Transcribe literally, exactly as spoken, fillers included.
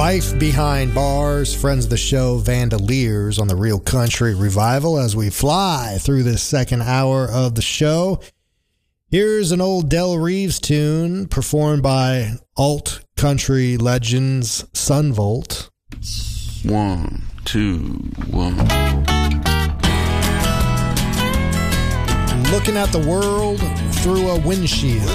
Life Behind Bars, friends of the show, Vandaliers on the Real Country Revival as we fly through this second hour of the show. Here's an old Del Reeves tune performed by alt country legends Son Volt. One, two, one. Looking at the world through a windshield.